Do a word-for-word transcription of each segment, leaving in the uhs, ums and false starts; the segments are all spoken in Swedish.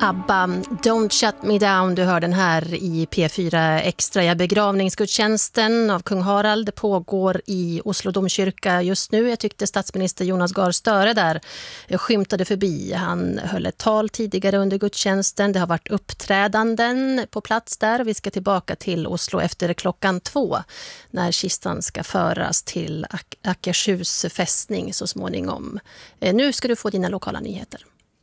ABBA, Don't Shut Me Down, du hör den här i P fyra Extra. Ja, begravningsgudstjänsten av kung Harald det pågår i Oslo domkyrka just nu. Jag tyckte statsminister Jonas Gahr Støre där skymtade förbi. Han höll ett tal tidigare under gudstjänsten. Det har varit uppträdanden på plats där. Vi ska tillbaka till Oslo efter klockan två när kistan ska föras till Ak- Akershus fästning så småningom. Nu ska du få dina lokala nyheter.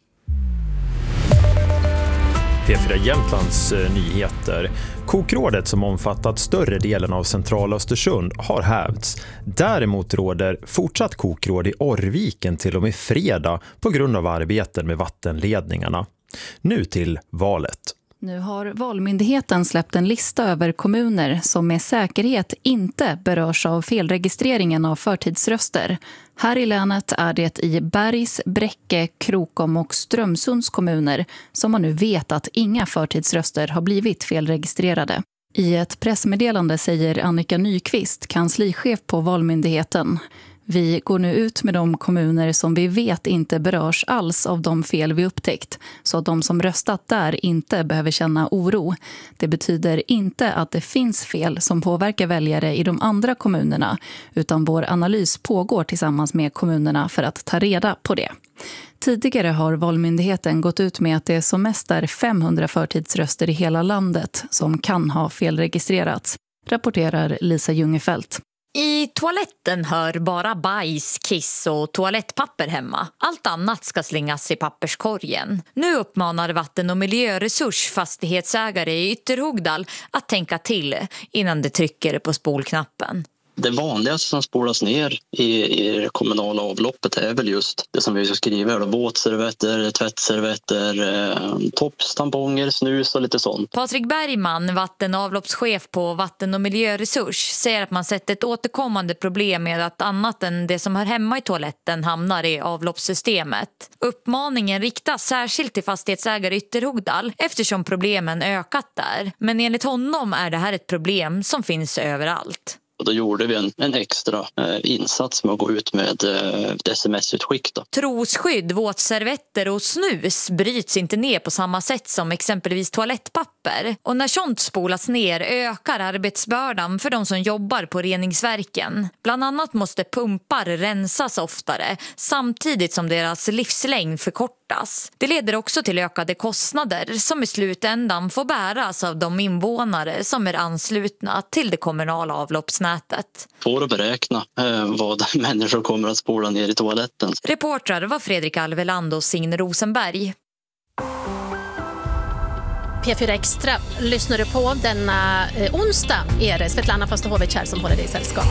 P fyra Jämtlands nyheter. Kokrådet som omfattat större delen av centrala Östersund har hävts. Däremot råder fortsatt kokråd i Orrviken till och med fredag på grund av arbeten med vattenledningarna. Nu till valet. Nu har Valmyndigheten släppt en lista över kommuner som med säkerhet inte berörs av felregistreringen av förtidsröster. Här i länet är det i Bergs, Bräcke, Krokom och Strömsunds kommuner som man nu vet att inga förtidsröster har blivit felregistrerade. I ett pressmeddelande säger Annika Nyqvist, kanslichef på Valmyndigheten: vi går nu ut med de kommuner som vi vet inte berörs alls av de fel vi upptäckt, så att de som röstat där inte behöver känna oro. Det betyder inte att det finns fel som påverkar väljare i de andra kommunerna, utan vår analys pågår tillsammans med kommunerna för att ta reda på det. Tidigare har Valmyndigheten gått ut med att det som mest är femhundra förtidsröster i hela landet som kan ha felregistrerats, rapporterar Lisa Ljungefelt. I toaletten hör bara bajs, kiss och toalettpapper hemma. Allt annat ska slängas i papperskorgen. Nu uppmanar vatten- och miljöresursfastighetsägare i Ytterhogdal att tänka till innan de trycker på spolknappen. Det vanligaste som spolas ner i, i det kommunala avloppet är väl just det som vi ska skriva här då: våtservetter, tvättservetter, eh, tops, tamponger, snus och lite sånt. Patrik Bergman, vatten- och avloppschef på vatten- och miljöresurs, säger att man sett ett återkommande problem med att annat än det som hör hemma i toaletten hamnar i avloppssystemet. Uppmaningen riktas särskilt till fastighetsägare i Ytterhogdal eftersom problemen ökat där. Men enligt honom är det här ett problem som finns överallt. Och då gjorde vi en, en extra eh, insats med att gå ut med eh, ett sms-utskick. Då. Trosskydd, våtservetter och snus bryts inte ner på samma sätt som exempelvis toalettpapper. Och när sånt spolas ner ökar arbetsbördan för de som jobbar på reningsverken. Bland annat måste pumpar rensas oftare samtidigt som deras livslängd förkortas. Det leder också till ökade kostnader som i slutändan får bäras av de invånare som är anslutna till det kommunala avloppsnätet. Får att beräkna eh, vad människor kommer att spola ner i toaletten. Reportrar var Fredrik Alveland och Signe Rosenberg. P fyra Extra lyssnar du på denna eh, onsdag. Är det Svetlana Pastohovic här som håller dig i sällskap.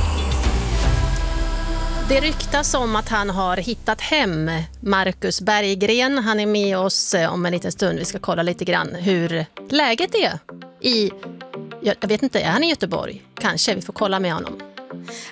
Det ryktas om att han har hittat hem Marcus Berggren. Han är med oss om en liten stund. Vi ska kolla lite grann hur läget är i, jag vet inte, är han i Göteborg? Kanske, vi får kolla med honom.